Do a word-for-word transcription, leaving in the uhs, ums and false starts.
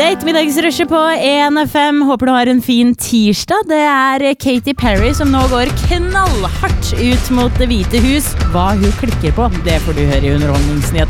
Det er ettermiddagsrushet på E N F M. Håper du har en fin tirsdag. Det er Katy Perry som nå går knallhardt ut mot Det hvite hus. Hva hun klikker på, det får du høre i underholdningsnyhetene.